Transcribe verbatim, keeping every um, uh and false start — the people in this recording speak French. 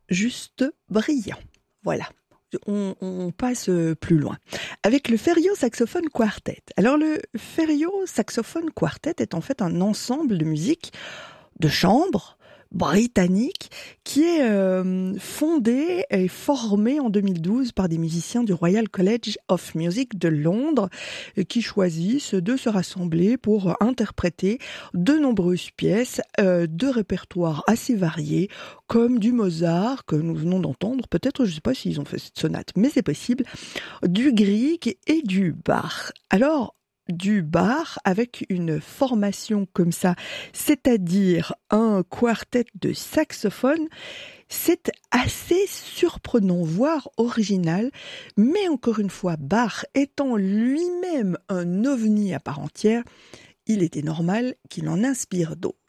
juste brillant. Voilà. On, on passe plus loin. Avec le Ferio Saxophone Quartet. Alors le Ferio Saxophone Quartet est en fait un ensemble de musique de chambre britannique qui est euh, fondé et formé en deux mille douze par des musiciens du Royal College of Music de Londres euh, qui choisissent de se rassembler pour interpréter de nombreuses pièces euh, de répertoires assez variés comme du Mozart que nous venons d'entendre, peut-être je ne sais pas s'ils ont fait cette sonate mais c'est possible, du Grieg et du Bach. Alors du Bach avec une formation comme ça, c'est-à-dire un quartet de saxophone, c'est assez surprenant, voire original, mais encore une fois, Bach étant lui-même un ovni à part entière, il était normal qu'il en inspire d'autres.